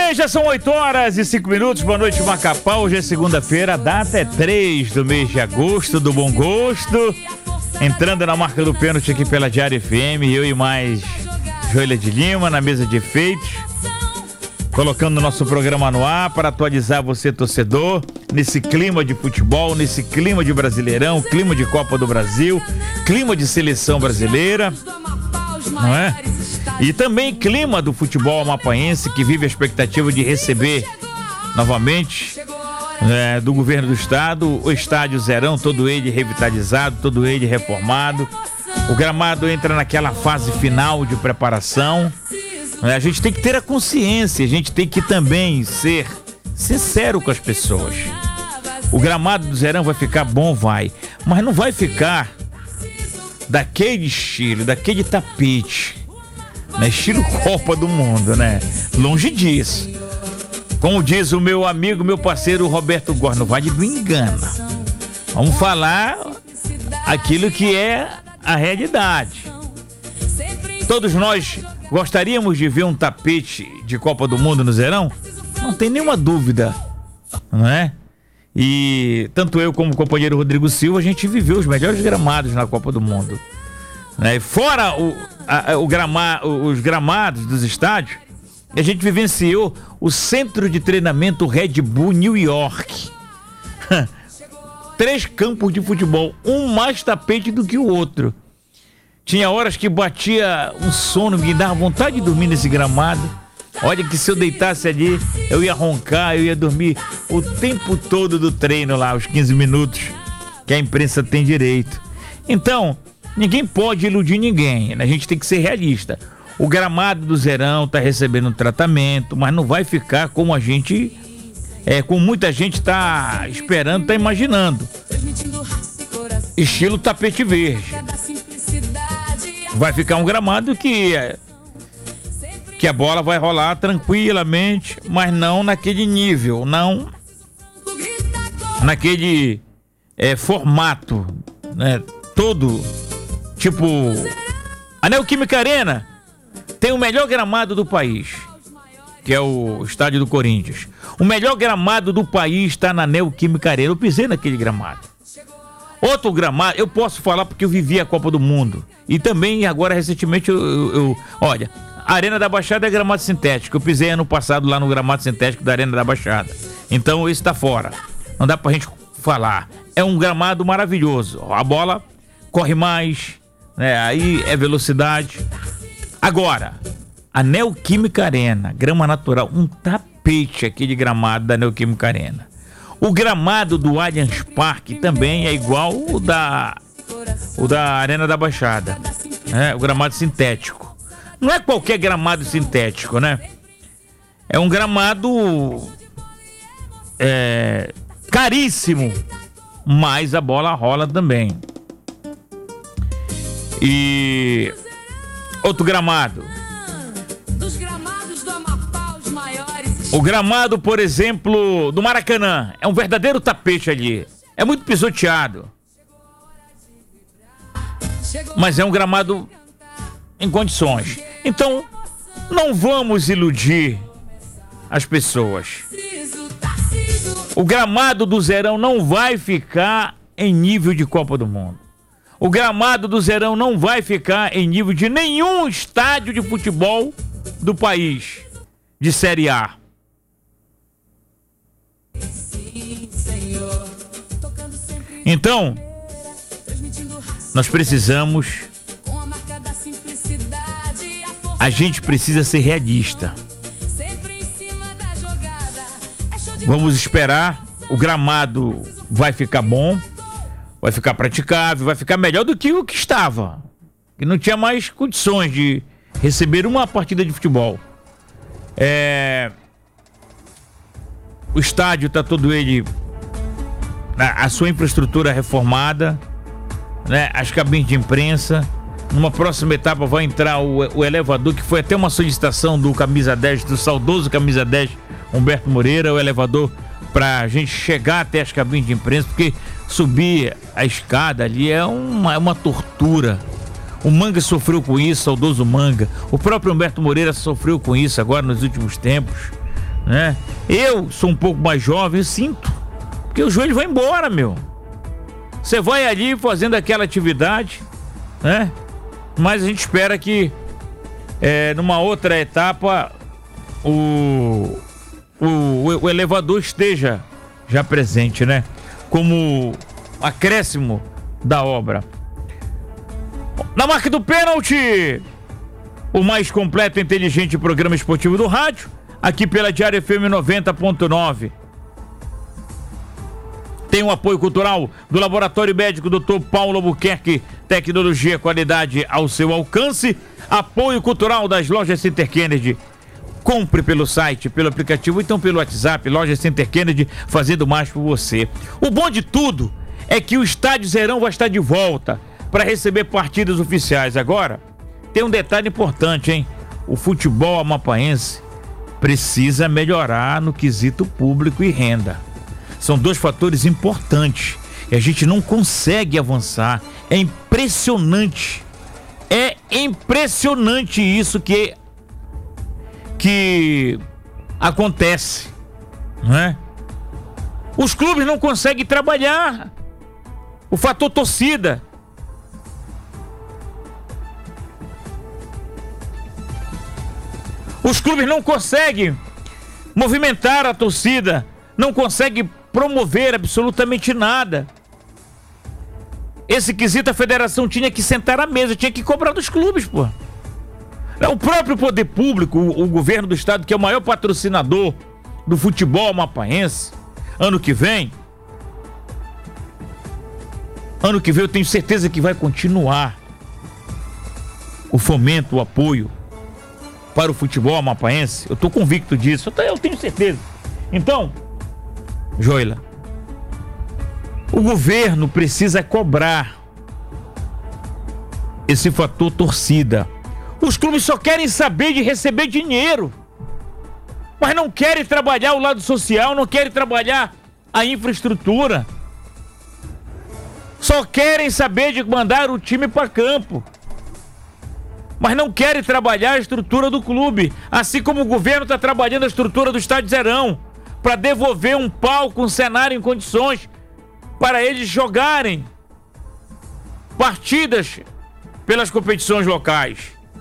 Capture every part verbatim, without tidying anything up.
bem, já são oito horas e cinco minutos, boa noite Macapá, hoje é segunda-feira, a data é três do mês de agosto, do bom gosto, entrando na marca do pênalti aqui pela Diário F M, eu e mais Joelha de Lima na mesa de efeitos, colocando o nosso programa no ar para atualizar você, torcedor, nesse clima de futebol, nesse clima de Brasileirão, clima de Copa do Brasil, clima de seleção brasileira, não é? E também clima do futebol amapaense, que vive a expectativa de receber novamente é, do governo do estado o estádio Zerão, todo ele revitalizado, todo ele reformado. O gramado entra naquela fase final de preparação. É, a gente tem que ter a consciência, a gente tem que também ser sincero com as pessoas. O gramado do Zerão vai ficar bom, vai, mas não vai ficar daquele estilo, daquele tapete, né? Estilo Copa do Mundo, né? Longe disso. Como diz o meu amigo, meu parceiro Roberto Góes, não vai de engana. Vamos falar aquilo que é a realidade. Todos nós gostaríamos de ver um tapete de Copa do Mundo no Zerão? Não tem nenhuma dúvida, não é? E tanto eu como o companheiro Rodrigo Silva, a gente viveu os melhores gramados na Copa do Mundo, né? Fora o, a, o grama, os gramados dos estádios, a gente vivenciou o centro de treinamento Red Bull New York. Três campos de futebol, um mais tapete do que o outro. Tinha horas que batia um sono, me dava vontade de dormir nesse gramado. Olha que se eu deitasse ali, eu ia roncar, eu ia dormir o tempo todo do treino lá, os quinze minutos que a imprensa tem direito. Então, ninguém pode iludir ninguém, né? A gente tem que ser realista. O gramado do Zerão está recebendo um tratamento, mas não vai ficar como a gente, é, como muita gente está esperando, está imaginando. Estilo tapete verde. Vai ficar um gramado que, que a bola vai rolar tranquilamente, mas não naquele nível, não naquele é, formato, né? Todo, tipo, a Neoquímica Arena tem o melhor gramado do país, que é o estádio do Corinthians. O melhor gramado do país está na Neoquímica Arena. Eu pisei naquele gramado. Outro gramado, eu posso falar porque eu vivi a Copa do Mundo. E também, agora, recentemente, eu, eu, eu... Olha, a Arena da Baixada é gramado sintético. Eu pisei ano passado lá no gramado sintético da Arena da Baixada. Então, isso tá fora. Não dá pra gente falar. É um gramado maravilhoso. A bola corre mais, né? Aí é velocidade. Agora, a Neoquímica Arena, grama natural, um tapete aqui de gramado da Neoquímica Arena. O gramado do Allianz Parque também é igual o da, o da Arena da Baixada, né? O gramado sintético. Não é qualquer gramado sintético, né? É um gramado é, caríssimo, mas a bola rola também. E outro gramado. O gramado, por exemplo, do Maracanã, é um verdadeiro tapete ali. É muito pisoteado. Mas é um gramado em condições. Então, não vamos iludir as pessoas. O gramado do Zerão não vai ficar em nível de Copa do Mundo. O gramado do Zerão não vai ficar em nível de nenhum estádio de futebol do país, de Série A. Então, nós precisamos, a gente precisa ser realista. Vamos esperar, o gramado vai ficar bom, vai ficar praticável, vai ficar melhor do que o que estava, que não tinha mais condições de receber uma partida de futebol. É... O estádio está todo ele, a sua infraestrutura reformada, né? As cabines de imprensa. Numa próxima etapa vai entrar o, o elevador, que foi até uma solicitação do camisa dez, do saudoso camisa dez, Humberto Moreira, o elevador para a gente chegar até as cabines de imprensa, porque subir a escada ali é uma, uma tortura. O Manga sofreu com isso, saudoso Manga. O próprio Humberto Moreira sofreu com isso agora nos últimos tempos. né? Eu sou um pouco mais jovem, eu sinto, porque o joelho vai embora, meu. Você vai ali fazendo aquela atividade, né? Mas a gente espera que é, numa outra etapa o, o, o elevador esteja já presente, né? Como acréscimo da obra. Na marca do pênalti, o mais completo e inteligente programa esportivo do rádio, aqui pela Diário F M noventa ponto nove. Tem o apoio cultural do Laboratório Médico doutor Paulo Albuquerque, tecnologia e qualidade ao seu alcance. Apoio cultural das lojas Center Kennedy. Compre pelo site, pelo aplicativo, então pelo WhatsApp, Loja Center Kennedy, fazendo mais por você. O bom de tudo é que o Estádio Zerão vai estar de volta para receber partidas oficiais. Agora, tem um detalhe importante, hein? O futebol amapaense precisa melhorar no quesito público e renda. São dois fatores importantes e a gente não consegue avançar. É impressionante. É impressionante isso que, que acontece, não é? Os clubes não conseguem trabalhar. O fator torcida. Os clubes não conseguem movimentar a torcida, não conseguem promover absolutamente nada. Esse quesito a federação tinha que sentar à mesa, tinha que cobrar dos clubes, pô. O próprio poder público, o, o governo do estado, que é o maior patrocinador do futebol amapaense, ano que vem, ano que vem eu tenho certeza que vai continuar o fomento, o apoio para o futebol amapaense. Eu tô convicto disso, eu tenho certeza. Então, Joila, o governo precisa cobrar esse fator torcida. Os clubes só querem saber de receber dinheiro, mas não querem trabalhar o lado social, não querem trabalhar a infraestrutura. Só querem saber de mandar o time para campo, mas não querem trabalhar a estrutura do clube, assim como o governo está trabalhando a estrutura do Estádio Zerão, para devolver um palco, um cenário em condições para eles jogarem partidas pelas competições locais.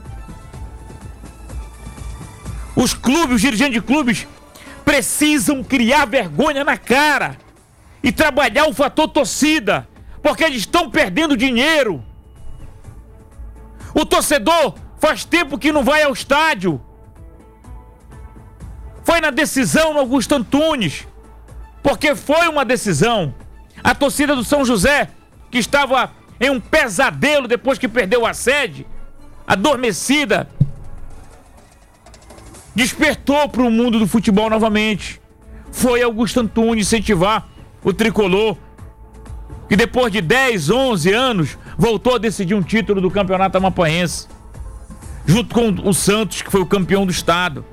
Os clubes, os dirigentes de clubes precisam criar vergonha na cara e trabalhar o fator torcida, porque eles estão perdendo dinheiro. O torcedor faz tempo que não vai ao estádio. Foi na decisão no Augusto Antunes, porque foi uma decisão. A torcida do São José, que estava em um pesadelo depois que perdeu a sede, adormecida, despertou para o mundo do futebol novamente. Foi Augusto Antunes incentivar o tricolor, que depois de dez, onze anos voltou a decidir um título do campeonato amapaense, junto com o Santos, que foi o campeão do estado.